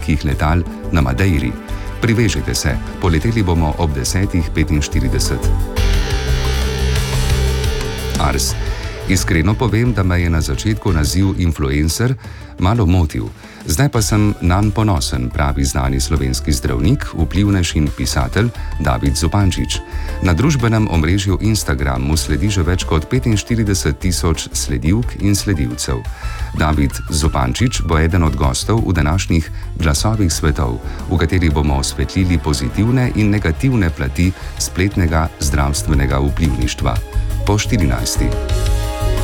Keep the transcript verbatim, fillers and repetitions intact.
velikih letal na Madeiri. Privežite se, poleteli bomo ob desetih petinštirideset. Ars. Iskreno povem, da me je na začetku naziv influencer malo motil. Zdaj pa sem nanj ponosen, pravi znani slovenski zdravnik, vplivnež in pisatelj David Zupančič. Na družbenem omrežju Instagram mu sledi že več kot petinštirideset tisoč sledilk in sledilcev. David Zupančič bo eden od gostov v današnjih Glasovih svetov, v kateri bomo osvetlili pozitivne in negativne plati spletnega zdravstvenega vplivništva. Po štirinajsti.